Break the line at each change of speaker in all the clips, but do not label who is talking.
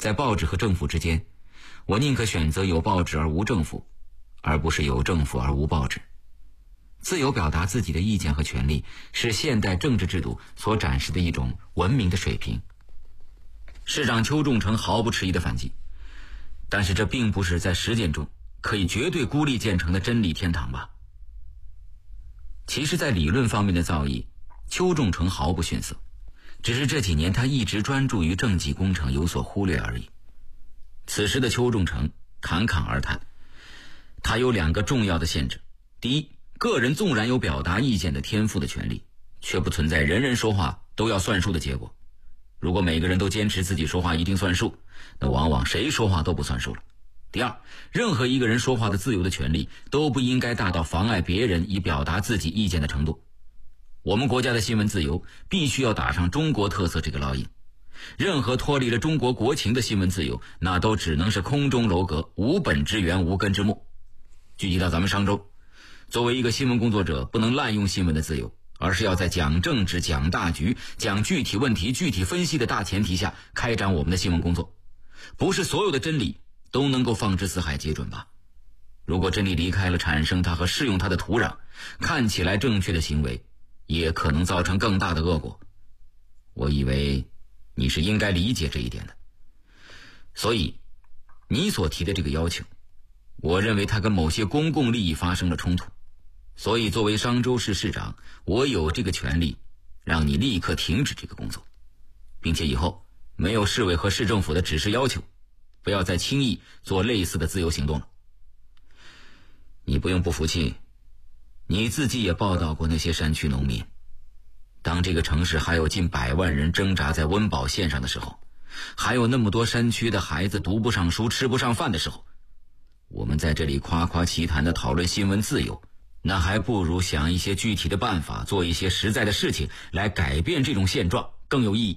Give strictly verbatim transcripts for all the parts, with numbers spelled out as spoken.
在报纸和政府之间，我宁可选择有报纸而无政府，而不是有政府而无报纸。自由表达自己的意见和权利是现代政治制度所展示的一种文明的水平。市长邱仲成毫不迟疑地反击，但是这并不是在实践中可以绝对孤立建成的真理天堂吧。其实在理论方面的造诣，邱仲成毫不逊色，只是这几年他一直专注于政绩工程有所忽略而已。此时的邱仲成侃侃而谈，他有两个重要的限制。第一，个人纵然有表达意见的天赋的权利，却不存在人人说话都要算数的结果。如果每个人都坚持自己说话一定算数，那往往谁说话都不算数了。第二，任何一个人说话的自由的权利都不应该大到妨碍别人以表达自己意见的程度。我们国家的新闻自由必须要打上中国特色这个烙印，任何脱离了中国国情的新闻自由，那都只能是空中楼阁，无本之源，无根之木。具体到咱们商周，作为一个新闻工作者，不能滥用新闻的自由，而是要在讲政治、讲大局、讲具体问题、具体分析的大前提下开展我们的新闻工作。不是所有的真理都能够放之四海皆准吧？如果真理离开了产生它和适用它的土壤，看起来正确的行为也可能造成更大的恶果。我以为你是应该理解这一点的。所以你所提的这个要求，我认为它跟某些公共利益发生了冲突。所以作为商州市市长，我有这个权利让你立刻停止这个工作，并且以后没有市委和市政府的指示要求，不要再轻易做类似的自由行动了。你不用不服气，你自己也报道过那些山区农民。当这个城市还有近百万人挣扎在温饱线上的时候，还有那么多山区的孩子读不上书、吃不上饭的时候，我们在这里夸夸其谈的讨论新闻自由，那还不如想一些具体的办法，做一些实在的事情来改变这种现状更有意义。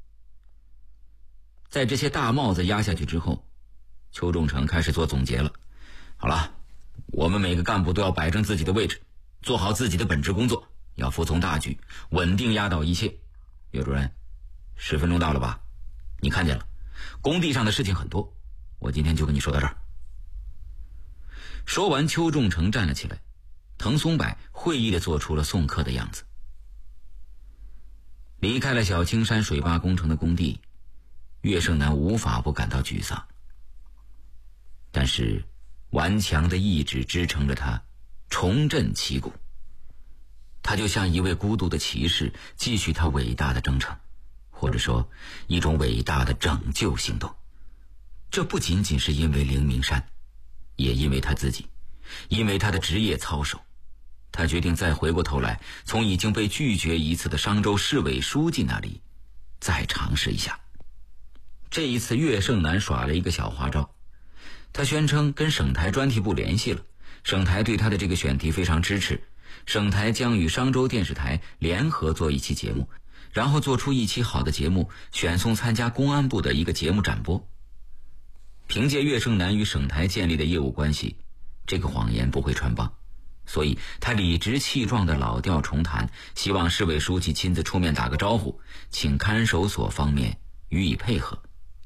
在这些大帽子压下去之后，邱仲成开始做总结了。好了，我们每个干部都要摆正自己的位置，做好自己的本职工作，要服从大局，稳定压倒一切。岳主任，十分钟到了吧？你看见了，工地上的事情很多，我今天就跟你说到这儿。说完，邱仲成站了起来，滕松柏会意地做出了送客的样子。离开了小青山水坝工程的工地，岳胜男无法不感到沮丧，但是顽强的意志支撑着他重振旗鼓。他就像一位孤独的骑士，继续他伟大的征程，或者说一种伟大的拯救行动。这不仅仅是因为灵明山，也因为他自己，因为他的职业操守。他决定再回过头来，从已经被拒绝一次的商州市委书记那里再尝试一下。这一次岳胜男耍了一个小花招，他宣称跟省台专题部联系了，省台对他的这个选题非常支持，省台将与商州电视台联合做一期节目，然后做出一期好的节目，选送参加公安部的一个节目展播。凭借岳胜男与省台建立的业务关系，这个谎言不会穿帮，所以他理直气壮的老调重弹，希望市委书记亲自出面打个招呼，请看守所方面予以配合。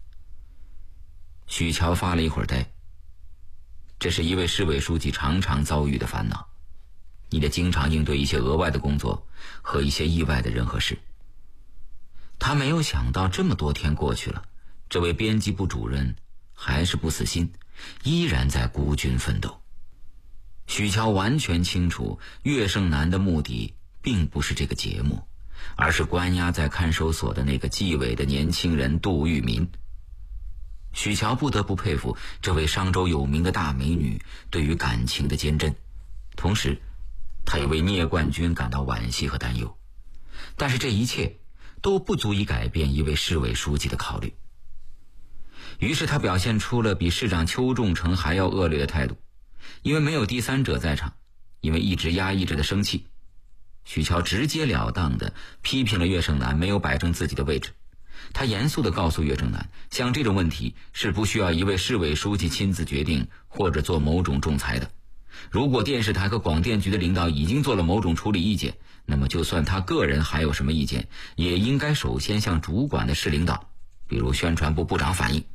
许乔发了一会儿呆，这是一位市委书记常常遭遇的烦恼，你得经常应对一些额外的工作和一些意外的人和事。他没有想到这么多天过去了，这位编辑部主任还是不死心，依然在孤军奋斗。许乔完全清楚，岳胜男的目的并不是这个节目，而是关押在看守所的那个纪委的年轻人杜玉民。许乔不得不佩服这位商州有名的大美女对于感情的坚贞，同时他也为聂冠军感到惋惜和担忧。但是这一切都不足以改变一位市委书记的考虑。于是他表现出了比市长邱仲成还要恶劣的态度。因为没有第三者在场，因为一直压抑着的生气，许乔直截了当地批评了岳胜男没有摆正自己的位置。他严肃地告诉岳胜男，像这种问题是不需要一位市委书记亲自决定或者做某种仲裁的。如果电视台和广电局的领导已经做了某种处理意见，那么就算他个人还有什么意见，也应该首先向主管的市领导，比如宣传部部长反映，